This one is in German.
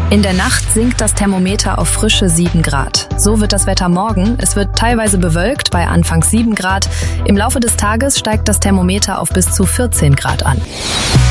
In der Nacht sinkt das Thermometer auf frische 7 Grad. So wird das Wetter morgen. Es wird teilweise bewölkt bei anfangs 7 Grad. Im Laufe des Tages steigt das Thermometer auf bis zu 14 Grad an.